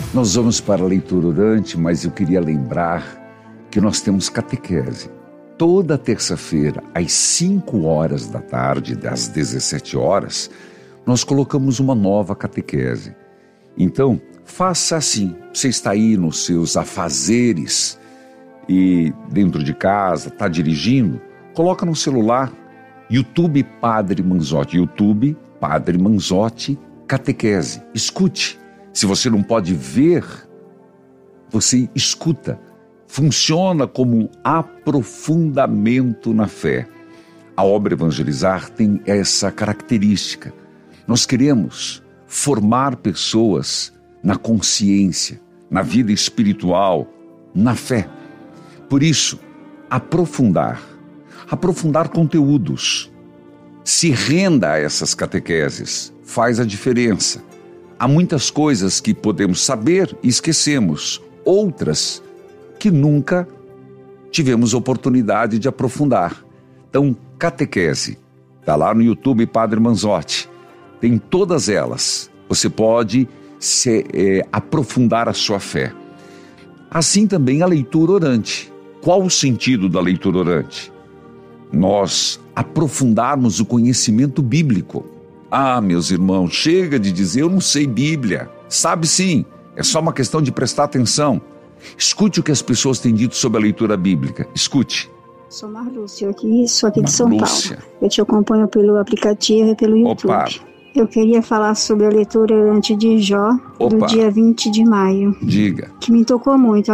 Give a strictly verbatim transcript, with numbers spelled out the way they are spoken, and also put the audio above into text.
Nós vamos para a leitura orante, mas eu queria lembrar que nós temos catequese. Toda terça-feira, às cinco horas da tarde, das dezessete horas, nós colocamos uma nova catequese. Então, faça assim. Você está aí nos seus afazeres e dentro de casa, está dirigindo, coloca no celular YouTube Padre Manzotti, YouTube Padre Manzotti Catequese. Escute. Se você não pode ver, você escuta. Funciona como um aprofundamento na fé. A obra Evangelizar tem essa característica. Nós queremos formar pessoas na consciência, na vida espiritual, na fé. Por isso, aprofundar, aprofundar conteúdos. Se renda a essas catequeses, faz a diferença. Há muitas coisas que podemos saber e esquecemos, outras que nunca tivemos oportunidade de aprofundar. Então, catequese, está lá no YouTube Padre Manzotti, tem todas elas. Você pode se, é, aprofundar a sua fé. Assim também a leitura orante. Qual o sentido da leitura orante? Nós aprofundarmos o conhecimento bíblico. Ah, meus irmãos, chega de dizer eu não sei Bíblia. Sabe sim, é só uma questão de prestar atenção. Escute o que as pessoas têm dito sobre a leitura bíblica. Escute. Sou Marlúcia, aqui, sou aqui de São Marlúcia. Paulo. Eu te acompanho pelo aplicativo e pelo YouTube. Opa. Eu queria falar sobre a leitura orante de Jó, Opa. do dia vinte de maio. Diga. Que me tocou muito.